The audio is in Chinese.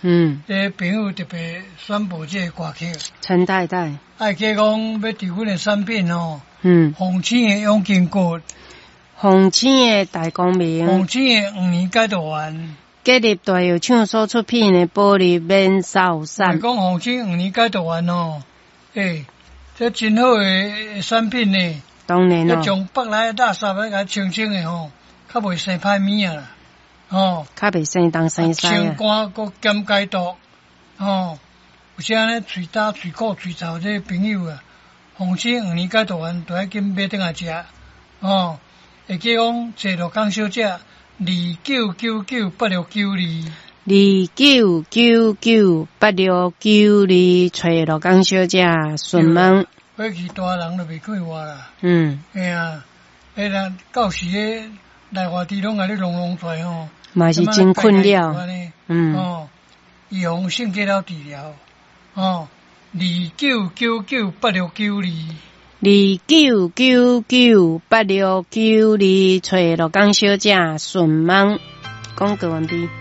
这朋友特别宣布这个歌曲。 陈太太， 爱加讲要伫阮的产品哦，红青的永金果， 红青的大光明， 红青的5年解毒丸， 结合大药厂所出品的玻璃免扫散。 讲红青5年解毒丸哦，这真好的产品呢。 当然咯， 将北来的垃圾要甲清清的吼，较袂生歹物啊啦，吼， 较袂生东生西啊。 清肝佮减解毒，吼，有些安尼喙焦、喙苦、喙臭这朋友啊，红青5年解毒丸都要紧买转来食，吼，会记讲坐落港小姐29998692。 29998692，找罗港小姐询问。 过去大人就袂快活啦。哎啊，人到时内外地拢甲你弄出来吼， 嘛是真困扰。 预防性结了治疗 29998692，29998692，找罗港小姐询问。广告完毕。